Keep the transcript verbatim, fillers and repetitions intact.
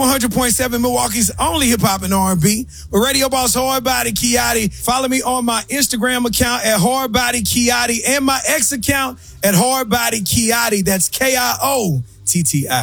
one hundred point seven, Milwaukee's only hip-hop and R and B. With Radio Boss Hard Body Kiati. Follow me on my Instagram account at Hard Body Kiati and my X account at Hard Body Kiati. That's K I O T T I.